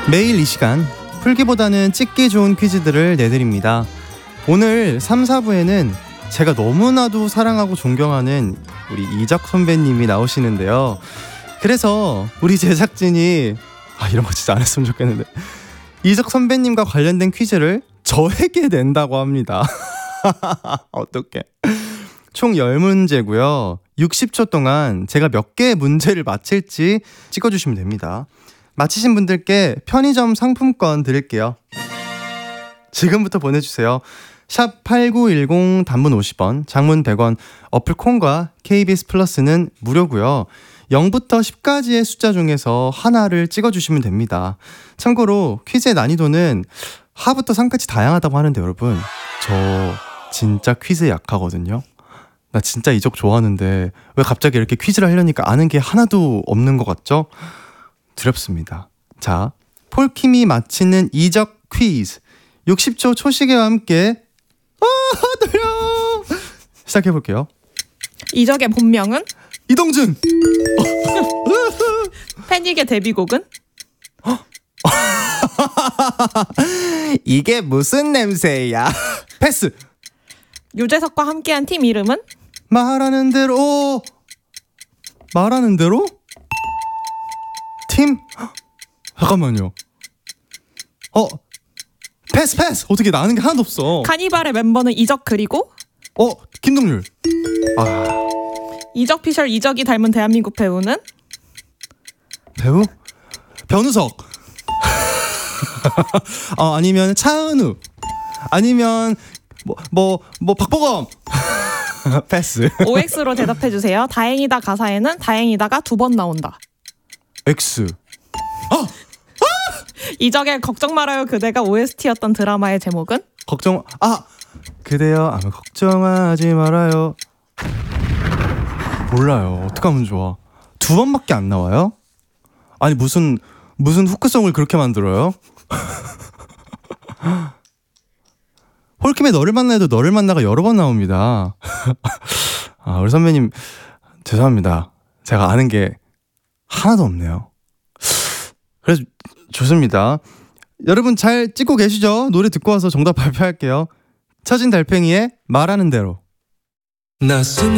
매일 이 시간 풀기보다는 찍기 좋은 퀴즈들을 내드립니다. 오늘 3, 4부에는 제가 너무나도 사랑하고 존경하는 우리 이적 선배님이 나오시는데요. 그래서 우리 제작진이 이런 거 진짜 안 했으면 좋겠는데 이적 선배님과 관련된 퀴즈를 저에게 낸다고 합니다. 어떡해. 총 10문제고요. 60초 동안 제가 몇 개의 문제를 맞힐지 찍어주시면 됩니다. 맞히신 분들께 편의점 상품권 드릴게요. 지금부터 보내주세요. 샵 8910 단문 50원, 장문 100원, 어플 콩과 KBS 플러스는 무료고요. 0부터 10까지의 숫자 중에서 하나를 찍어주시면 됩니다. 참고로 퀴즈의 난이도는 하부터 상까지 다양하다고 하는데 여러분, 저 진짜 퀴즈 약하거든요. 나 진짜 이적 좋아하는데 왜 갑자기 이렇게 퀴즈를 하려니까 아는 게 하나도 없는 것 같죠? 두렵습니다. 자, 폴킴이 마치는 이적 퀴즈 60초 초시계와 함께 떨려! 시작해볼게요. 이적의 본명은? 이동준! 패닉의 데뷔곡은? 이게 무슨 냄새야? 패스! 유재석과 함께한 팀 이름은? 말하는 대로 팀? 잠깐만요. 패스! 어떻게 나는 게 하나도 없어. 카니발의 멤버는 이적 그리고? 김동률. 이적 피셜 이적이 닮은 대한민국 배우는? 배우? 변우석. 아니면 차은우. 아니면 박보검. 패스. OX로 대답해주세요. 다행이다 가사에는 다행이다가 2번 나온다. X. 이적의 걱정 말아요 그대가 OST였던 드라마의 제목은? 그대여 아무 걱정하지 말아요. 몰라요. 어떡하면 좋아. 2번밖에 안 나와요? 아니 무슨 후크송을 그렇게 만들어요? 홀킴의 너를 만나도 너를 만나가 여러 번 나옵니다. 우리 선배님 죄송합니다. 제가 아는 게 하나도 없네요. 그래서 좋습니다. 여러분 잘 찍고 계시죠? 노래 듣고 와서 정답 발표할게요. 처진 달팽이의 말하는 대로.